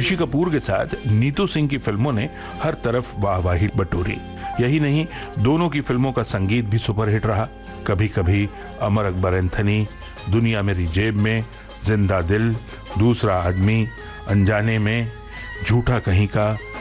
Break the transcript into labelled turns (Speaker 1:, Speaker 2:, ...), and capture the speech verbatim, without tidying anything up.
Speaker 1: ऋषि कपूर के साथ नीतू सिंह की फिल्मों ने हर तरफ वाहवाही बटोरी। यही नहीं, दोनों की फिल्मों का संगीत भी सुपरहिट रहा। कभी कभी, अमर अकबर एंथनी, दुनिया मेरी जेब में, जिंदा दिल, दूसरा आदमी, अनजाने में, झूठा कहीं का,